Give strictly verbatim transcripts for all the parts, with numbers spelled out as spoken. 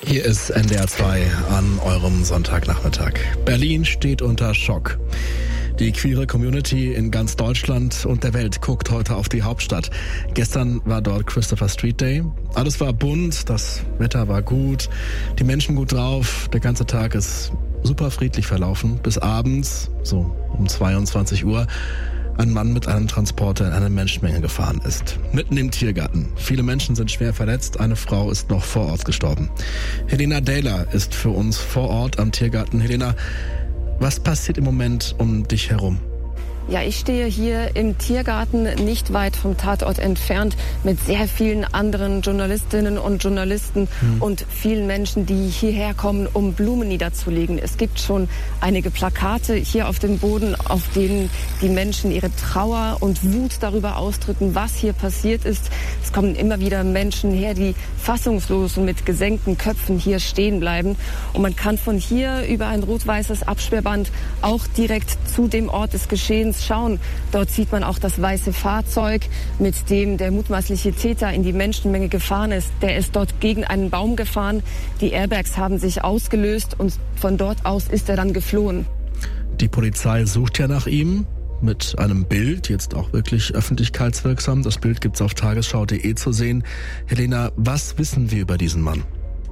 Hier ist N D R zwei an eurem Sonntagnachmittag. Berlin steht unter Schock. Die queere Community in ganz Deutschland und der Welt guckt heute auf die Hauptstadt. Gestern war dort Christopher Street Day. Alles war bunt, das Wetter war gut, die Menschen gut drauf. Der ganze Tag ist super friedlich verlaufen. Bis abends, so um zweiundzwanzig Uhr, ein Mann mit einem Transporter in eine Menschenmenge gefahren ist. Mitten im Tiergarten. Viele Menschen sind schwer verletzt, eine Frau ist noch vor Ort gestorben. Helena Dahler ist für uns vor Ort am Tiergarten. Helena, was passiert im Moment um dich herum? Ja, ich stehe hier im Tiergarten nicht weit vom Tatort entfernt mit sehr vielen anderen Journalistinnen und Journalisten hm. und vielen Menschen, die hierher kommen, um Blumen niederzulegen. Es gibt schon einige Plakate hier auf dem Boden, auf denen die Menschen ihre Trauer und Wut darüber ausdrücken, was hier passiert ist. Es kommen immer wieder Menschen her, die fassungslos und mit gesenkten Köpfen hier stehen bleiben. Und man kann von hier über ein rot-weißes Absperrband auch direkt zu dem Ort des Geschehens schauen. Dort sieht man auch das weiße Fahrzeug, mit dem der mutmaßliche Täter in die Menschenmenge gefahren ist. Der ist dort gegen einen Baum gefahren. Die Airbags haben sich ausgelöst und von dort aus ist er dann geflohen. Die Polizei sucht ja nach ihm mit einem Bild, jetzt auch wirklich öffentlichkeitswirksam. Das Bild gibt's auf tagesschau punkt de zu sehen. Helena, was wissen wir über diesen Mann?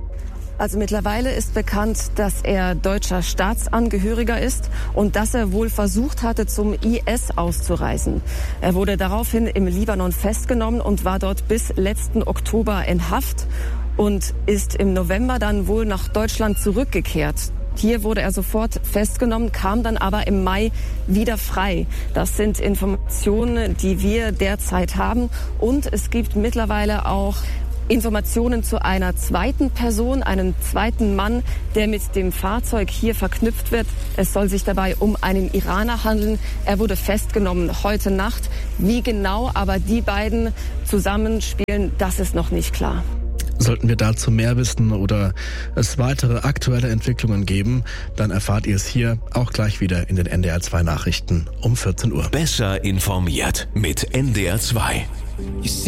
Also mittlerweile ist bekannt, dass er deutscher Staatsangehöriger ist und dass er wohl versucht hatte, zum I S auszureisen. Er wurde daraufhin im Libanon festgenommen und war dort bis letzten Oktober in Haft und ist im November dann wohl nach Deutschland zurückgekehrt. Hier wurde er sofort festgenommen, kam dann aber im Mai wieder frei. Das sind Informationen, die wir derzeit haben. Und es gibt mittlerweile auch Informationen zu einer zweiten Person, einem zweiten Mann, der mit dem Fahrzeug hier verknüpft wird. Es soll sich dabei um einen Iraner handeln. Er wurde festgenommen heute Nacht. Wie genau aber die beiden zusammenspielen, das ist noch nicht klar. Sollten wir dazu mehr wissen oder es weitere aktuelle Entwicklungen geben, dann erfahrt ihr es hier auch gleich wieder in den N D R zwei Nachrichten um vierzehn Uhr. Besser informiert mit N D R zwei.